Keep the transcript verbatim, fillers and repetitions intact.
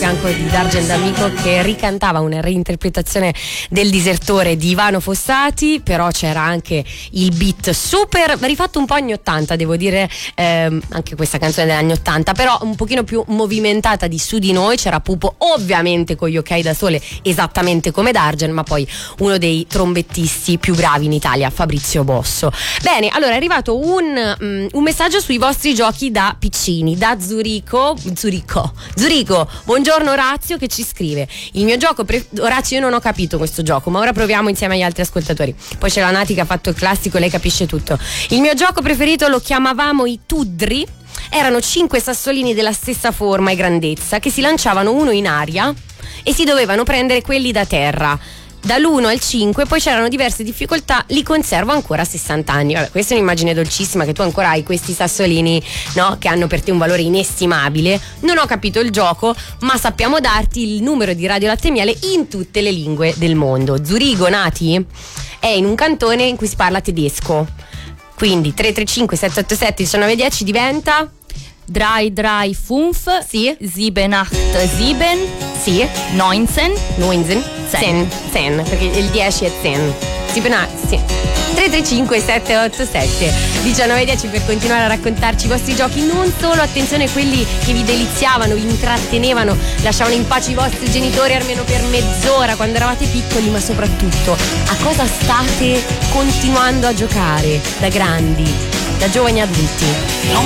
fianco di Dargen D'Amico che ricantava una reinterpretazione del Disertore di Ivano Fossati, però c'era anche il beat super rifatto un po' anni ottanta, devo dire, ehm, anche questa canzone degli anni ottanta, però un pochino più movimentata di Su di noi. C'era Pupo ovviamente con gli Ok da Sole, esattamente come Dargen, ma poi uno dei trombettisti più bravi in Italia, Fabrizio Bosso. Bene, allora è arrivato un, um, un messaggio sui vostri giochi da piccini, da Zurico Zurico Zurico buongiorno Orazio, che ci scrive: il mio gioco pre- Orazio, io non ho capito questo gioco, ma ora proviamo insieme agli altri ascoltatori. Poi c'è la Nati che ha fatto il classico, lei capisce tutto. Il mio gioco preferito lo chiamavamo i Tuddri. Erano cinque sassolini della stessa forma e grandezza che si lanciavano uno in aria e si dovevano prendere quelli da terra. Dall'uno al cinque, poi c'erano diverse difficoltà, li conservo ancora a sessanta anni. Vabbè, questa è un'immagine dolcissima, che tu ancora hai questi sassolini, no? Che hanno per te un valore inestimabile. Non ho capito il gioco, ma sappiamo darti il numero di Radio Latte e Miele in tutte le lingue del mondo. Zurigo, Nati, è in un cantone in cui si parla tedesco. Quindi tre tre cinque sette otto sette uno nove uno zero diventa drei drei fünf sì, sieben acht sieben sì, neunzehn neunzehn zehn, zehn, perché il dieci è zehn. Sì, sì. tre tre cinque sette otto sette uno nove uno zero per continuare a raccontarci i vostri giochi, non solo, attenzione, quelli che vi deliziavano, vi intrattenevano, lasciavano in pace i vostri genitori almeno per mezz'ora quando eravate piccoli, ma soprattutto a cosa state continuando a giocare da grandi, da giovani adulti. Non